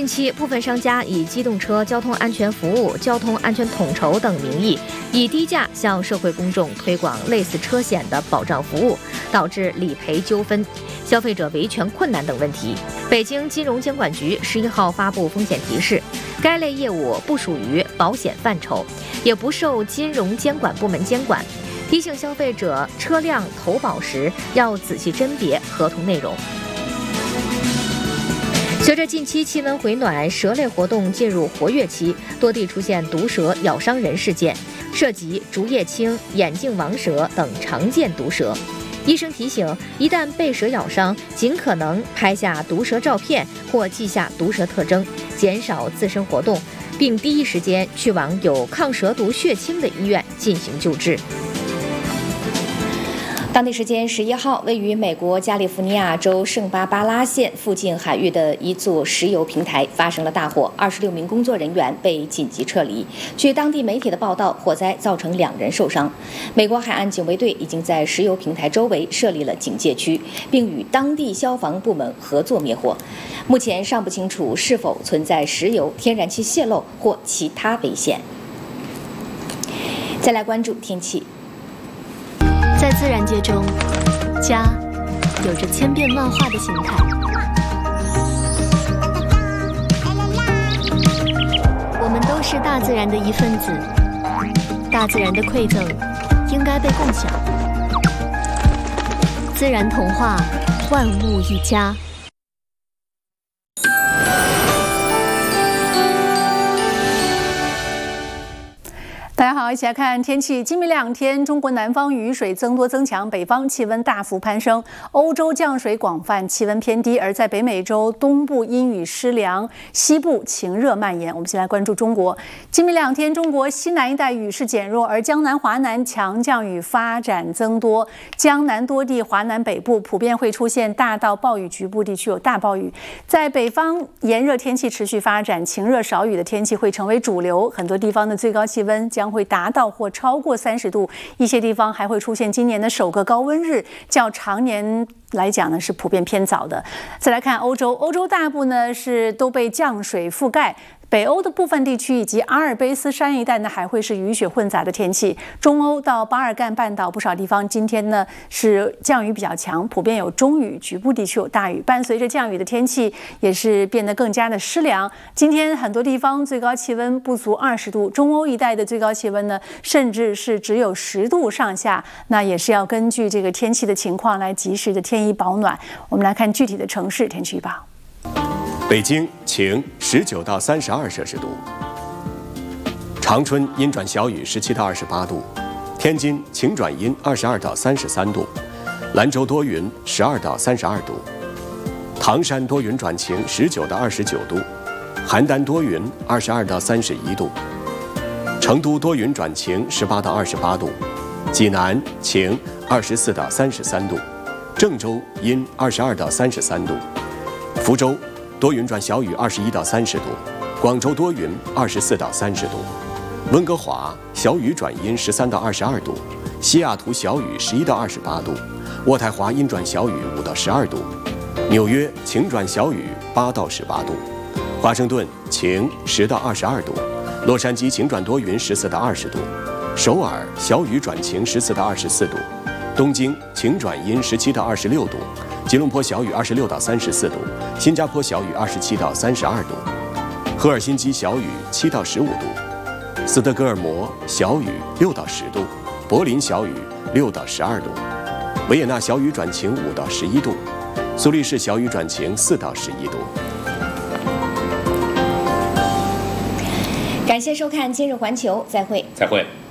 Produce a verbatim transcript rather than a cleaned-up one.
近期，部分商家以机动车交通安全服务、交通安全统筹等名义，以低价向社会公众推广类似车险的保障服务，导致理赔纠纷、消费者维权困难等问题。北京金融监管局十一号发布风险提示，该类业务不属于保险范畴，也不受金融监管部门监管，提醒消费者车辆投保时要仔细甄别合同内容。随着近期气温回暖，蛇类活动进入活跃期，多地出现毒蛇咬伤人事件，涉及竹叶青、眼镜王蛇等常见毒蛇。医生提醒，一旦被蛇咬伤，尽可能拍下毒蛇照片或记下毒蛇特征，减少自身活动，并第一时间去往有抗蛇毒血清的医院进行救治。当地时间十一号，位于美国加利福尼亚州圣巴巴拉县附近海域的一座石油平台发生了大火，二十六名工作人员被紧急撤离。据当地媒体的报道，火灾造成两人受伤。美国海岸警卫队已经在石油平台周围设立了警戒区，并与当地消防部门合作灭火。目前尚不清楚是否存在石油、天然气泄漏或其他危险。再来关注天气。 在自然界中，家有着千变万化的形态。我们都是大自然的一份子，大自然的馈赠应该被共享。自然童话，万物一家。 大家好，一起来看天气。今明两天，中国南方雨水增多增强，北方气温大幅攀升，欧洲降水广泛，气温偏低。而在北美洲东部阴雨湿凉，西部晴热蔓延。我们先来关注中国。今明两天，中国西南一带雨势减弱，而江南、华南强降雨发展增多，江南多地、华南北部普遍会出现大到暴雨，局部地区有大暴雨。在北方，炎热天气持续发展，晴热少雨的天气会成为主流，很多地方的最高气温将会达到或超过三十度，一些地方还会出现今年的首个高温日，较常年来讲呢是普遍偏早的。再来看欧洲，欧洲大部呢是都被降水覆盖。北欧的部分地区以及阿尔卑斯山一带呢，还会是雨雪混杂的天气。中欧到巴尔干半岛不少地方今天呢是降雨比较强，普遍有中雨，局部地区有大雨。伴随着降雨的天气，也是变得更加的湿凉。今天很多地方最高气温不足二十度，中欧一带的最高气温呢，甚至是只有十度上下。那也是要根据这个天气的情况来及时的添衣保暖。我们来看具体的城市天气预报。 北京晴，十九到三十二摄氏度；长春阴转小雨，十七到二十八度；天津晴转阴，二十二到三十三度；兰州多云，十二到三十二度；唐山多云转晴，十九到二十九度；邯郸多云，二十二到三十一度；成都多云转晴，十八到二十八度；济南晴，二十四到三十三度；郑州阴，二十二到三十三度；福州多云转小雨，二十一到三十度；广州多云，二十四到三十度；温哥华小雨转阴，十三到二十二度；西雅图小雨，十一到二十八度；渥太华阴转小雨，五到十二度；纽约晴转小雨，八到十八度；华盛顿晴，十到二十二度；洛杉矶晴转多云，十四到二十度；首尔小雨转晴，十四到二十四度；东京晴转阴，十七到二十六度；吉隆坡小雨，二十六到三十四度；新加坡小雨，二十七到三十二度；赫尔辛基小雨，七到十五度；斯德哥尔摩小雨，六到十度；柏林小雨，六到十二度；维也纳小雨转晴，五到十一度；苏黎世小雨转晴，四到十一度。 感谢收看今日环球，再会。 再会。